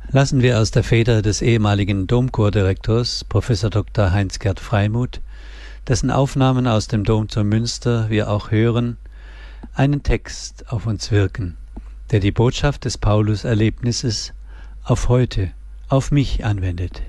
Lassen wir aus der Feder des ehemaligen Domchordirektors, Prof. Dr. Heinz-Gerd Freimuth, dessen Aufnahmen aus dem Dom zu Münster wir auch hören, einen Text auf uns wirken, der die Botschaft des Paulus-Erlebnisses auf heute, auf mich anwendet.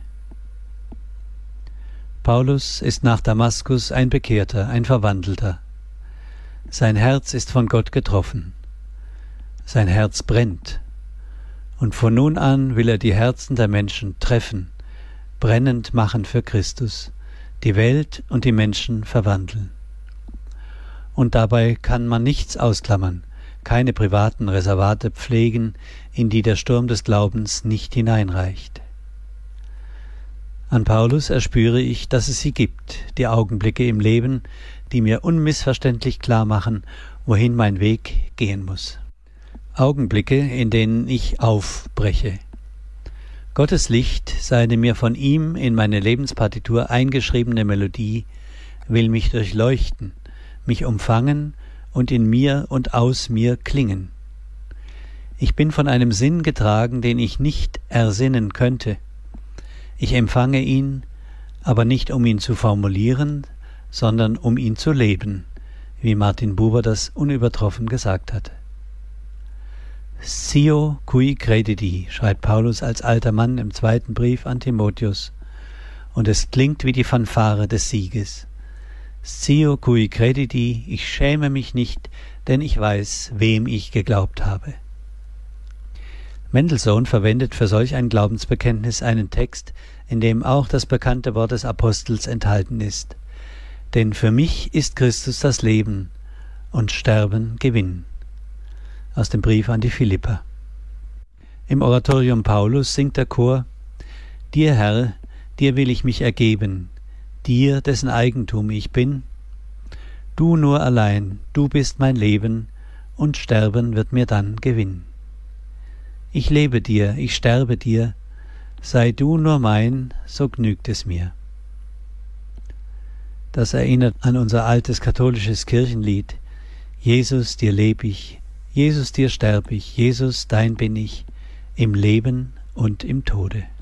Paulus ist nach Damaskus ein Bekehrter, ein Verwandelter. Sein Herz ist von Gott getroffen. Sein Herz brennt. Und von nun an will er die Herzen der Menschen treffen, brennend machen für Christus, die Welt und die Menschen verwandeln. Und dabei kann man nichts ausklammern, keine privaten Reservate pflegen, in die der Sturm des Glaubens nicht hineinreicht. An Paulus erspüre ich, dass es sie gibt, die Augenblicke im Leben, die mir unmissverständlich klar machen, wohin mein Weg gehen muss. Augenblicke, in denen ich aufbreche. Gottes Licht, seine mir von ihm in meine Lebenspartitur eingeschriebene Melodie, will mich durchleuchten, mich umfangen und in mir und aus mir klingen. Ich bin von einem Sinn getragen, den ich nicht ersinnen könnte. Ich empfange ihn, aber nicht um ihn zu formulieren, sondern um ihn zu leben, wie Martin Buber das unübertroffen gesagt hat. Scio cui credidi, schreibt Paulus als alter Mann im 2. Brief an Timotheus, und es klingt wie die Fanfare des Sieges. Scio cui credidi, ich schäme mich nicht, denn ich weiß, wem ich geglaubt habe. Mendelssohn verwendet für solch ein Glaubensbekenntnis einen Text, in dem auch das bekannte Wort des Apostels enthalten ist. Denn für mich ist Christus das Leben und Sterben Gewinn. Aus dem Brief an die Philipper. Im Oratorium Paulus singt der Chor: Dir, Herr, dir will ich mich ergeben, dir, dessen Eigentum ich bin. Du nur allein, du bist mein Leben, und Sterben wird mir dann Gewinn. Ich lebe dir, ich sterbe dir, sei du nur mein, so gnügt es mir. Das erinnert an unser altes katholisches Kirchenlied: Jesus, dir leb ich, Jesus, dir sterb ich, Jesus, dein bin ich, im Leben und im Tode.